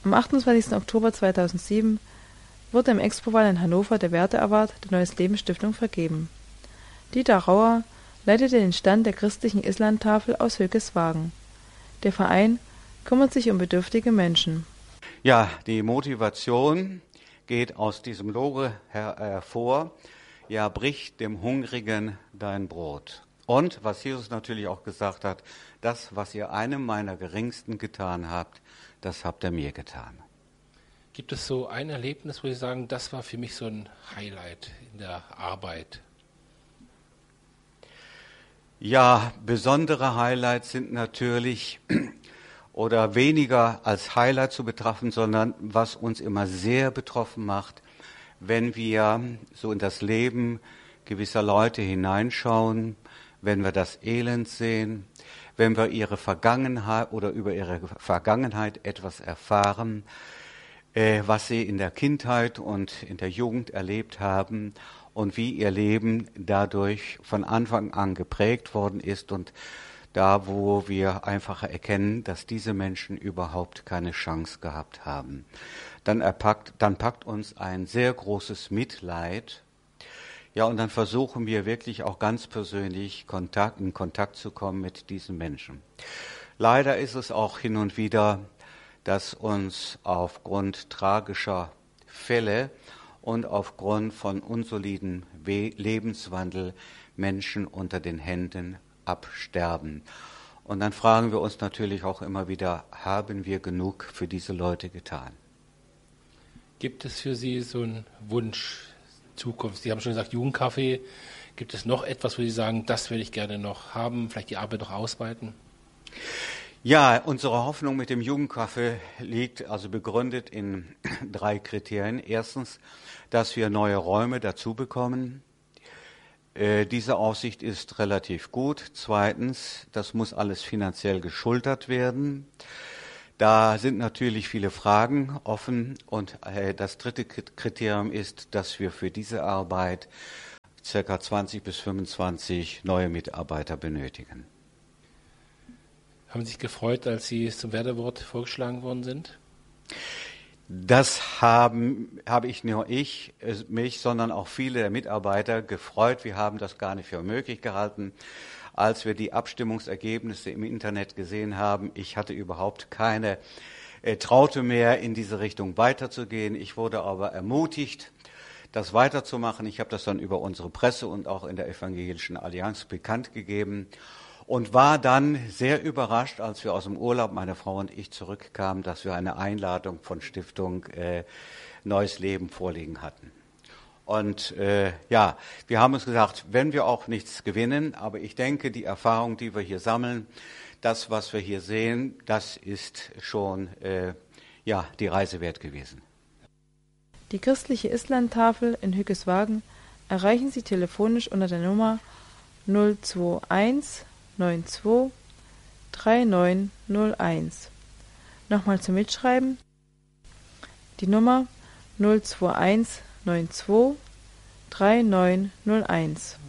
Am 28. Oktober 2007 wurde im Expo-Wahl in Hannover der Werte Award der Neues Leben Stiftung vergeben. Dieter Rauer leitete den Stand der christlichen Islandtafel aus Höckeswagen. Der Verein kümmert sich um bedürftige Menschen. Ja, die Motivation geht aus diesem Logo hervor. Ja, brich dem Hungrigen dein Brot. Und, was Jesus natürlich auch gesagt hat, das, was ihr einem meiner Geringsten getan habt, das habt ihr mir getan. Gibt es so ein Erlebnis, wo Sie sagen, das war für mich so ein Highlight in der Arbeit? Ja, besondere Highlights sind natürlich oder weniger als Highlight zu betrachten, sondern was uns immer sehr betroffen macht, wenn wir so in das Leben gewisser Leute hineinschauen, wenn wir das Elend sehen, wenn wir ihre Vergangenheit oder über ihre Vergangenheit etwas erfahren, was sie in der Kindheit und in der Jugend erlebt haben und wie ihr Leben dadurch von Anfang an geprägt worden ist und da, wo wir einfach erkennen, dass diese Menschen überhaupt keine Chance gehabt haben. Dann packt uns ein sehr großes Mitleid. Ja, und dann versuchen wir wirklich auch ganz persönlich in Kontakt zu kommen mit diesen Menschen. Leider ist es auch hin und wieder, dass uns aufgrund tragischer Fälle und aufgrund von unsoliden Lebenswandel Menschen unter den Händen absterben. Und dann fragen wir uns natürlich auch immer wieder, haben wir genug für diese Leute getan? Gibt es für Sie so einen Wunsch Zukunft? Sie haben schon gesagt, Jugendcafé. Gibt es noch etwas, wo Sie sagen, das würde ich gerne noch haben, vielleicht die Arbeit noch ausweiten? Ja, unsere Hoffnung mit dem Jugendcafé liegt also begründet in 3 Kriterien. Erstens, dass wir neue Räume dazu bekommen. Diese Aussicht ist relativ gut. Zweitens, das muss alles finanziell geschultert werden. Da sind natürlich viele Fragen offen und das 3. Kriterium ist, dass wir für diese Arbeit ca. 20 bis 25 neue Mitarbeiter benötigen. Haben Sie sich gefreut, als Sie zum Werdewort vorgeschlagen worden sind? Das habe ich nur mich, sondern auch viele der Mitarbeiter gefreut. Wir haben das gar nicht für möglich gehalten. Als wir die Abstimmungsergebnisse im Internet gesehen haben, ich hatte überhaupt keine Traute mehr, in diese Richtung weiterzugehen. Ich wurde aber ermutigt, das weiterzumachen. Ich habe das dann über unsere Presse und auch in der Evangelischen Allianz bekannt gegeben und war dann sehr überrascht, als wir aus dem Urlaub, meine Frau und ich, zurückkamen, dass wir eine Einladung von Stiftung Neues Leben vorliegen hatten. Und ja, wir haben uns gesagt, wenn wir auch nichts gewinnen, aber ich denke, die Erfahrung, die wir hier sammeln, das, was wir hier sehen, das ist schon ja, die Reise wert gewesen. Die christliche Islandtafel in Höckeswagen erreichen Sie telefonisch unter der Nummer 021 92 3901. Nochmal zum Mitschreiben. Die Nummer 021 92 3901.